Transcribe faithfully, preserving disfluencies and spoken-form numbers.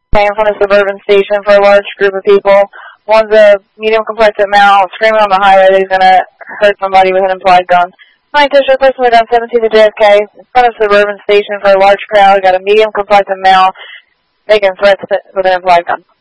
in front of Suburban Station for a large group of people. One's a medium complexion male screaming on the highway that he's going to hurt somebody with an implied gun. nine District, person with gun seventeen to J F K, in front of Suburban Station for a large crowd. Got a medium complexion male making threats with an implied gun.